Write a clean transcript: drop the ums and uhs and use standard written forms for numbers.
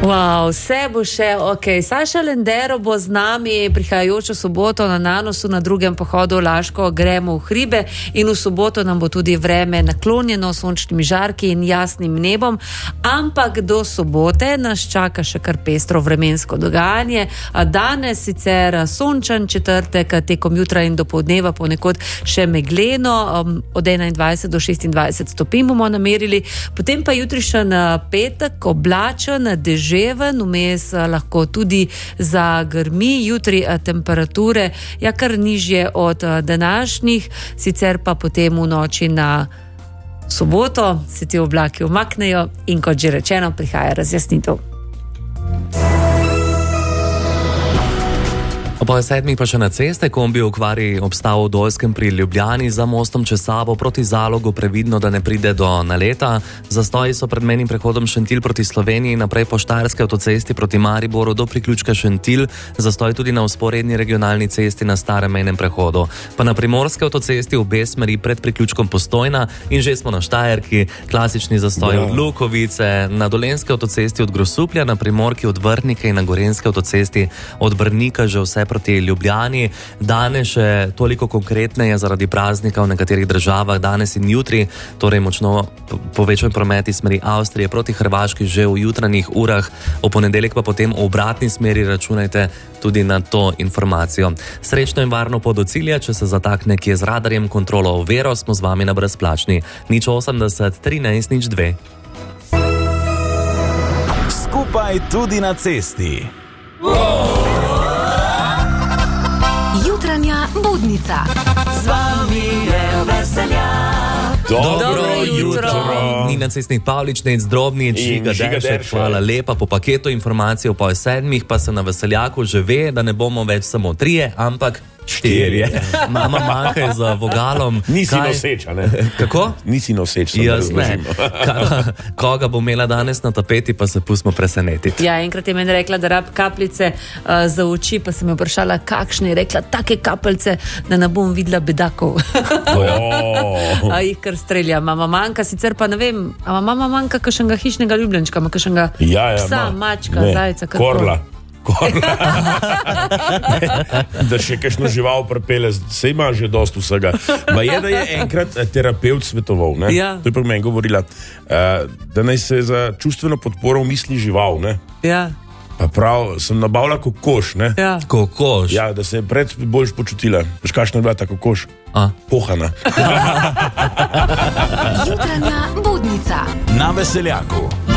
Wow, vse bo še ok. Saša Lendero bo z nami prihajajočo soboto na Nanosu na drugem pohodu Laško gremo v hribe in v soboto nam bo tudi vreme naklonjeno sončnimi žarki in jasnim nebom, ampak do sobote nas čaka še kar pestro vremensko dogajanje. Danes sicer sončen četrtek, tekom jutra in dopoldneva ponekod še megleno, od 21 do 26 stopinj bomo namerili, potem pa jutrišnji petek oblačen, deževen, vmes lahko tudi zagrmi, jutri temperature kar nižje od današnjih, sicer pa potem v noči na soboto se ti oblaki umaknejo in kot že rečeno prihaja razjasnitev. O 6:30 pa še na ceste, kombi v okvari obstal v Dolskem pri Ljubljani, za mostom čez Savo proti Zalogu previdno, da ne pride do naleta. Zastoji so pred mejnim prehodom Šentilj proti Sloveniji, naprej po Štajerski avtocesti proti Mariboru do priključka Šentilj, zastoj tudi na vzporedni regionalni cesti na starem mejnem prehodu. Pa na Primorski avtocesti v obe smeri pred priključkom Postojna in že smo na Štajerki, klasični zastoj od Lukovice, na Dolenjski avtocesti od Grosuplja, na Primorki od Vrhnike in na Gorenjski avtocesti od Brnika že vse proti Ljubljani. Danes še toliko konkretneje zaradi praznika v nekaterih državah, danes in jutri, torej močno povečan promet iz smeri Avstrije proti Hrvaški že v jutranjih urah, v ponedeljek pa potem v obratni smeri računajte tudi na to informacijo. Srečno in varno pot do cilja, če se zatakne kje z radarjem, kontrolo overo, smo z vami na brezplačni 080 13 02. Skupaj tudi na cesti. Jutranja budnica. Z vami je Veseljak. Dobro jutro. Nina Cestnik Pavličnec, Drobnič, Žiga Deršek, hvala lepa. Po paketu informacij o 6:30 pa se na Veseljaku že ve, da ne bomo več samo 3, ampak 4. Mama manjka za vogalom. Nisi noseča, ne? Kako? Nisi noseča. Jaz ne. Koga bo imela danes na tapeti, pa se pustimo presenetiti. Ja, enkrat je meni rekla, da rab kapljice za oči, pa sem jo vprašala, kakšne, je rekla, take kapljice, da ne bom videla bedakov. A jih kar strelja. Mama manjka, sicer pa ne vem, a mama manjka kakšnega hišnega ljubljenčka, kakšnega psa, mačka, zajca, Korla. Da še kakšno žival pripelje, se ima že dosti vsega. Ma je, da je enkrat terapevt svetoval, ne? Ja. To je pri meni govorila, da naj se za čustveno podporo misli žival, ne? Ja. Pa prav, sem nabavila kokoš, ne? Ja. Kokoš? Ja, da se je boljš počutila. Veš, kakšna je bila ta kokoš? Pohana. Jutranja budnica. Na Veseljaku.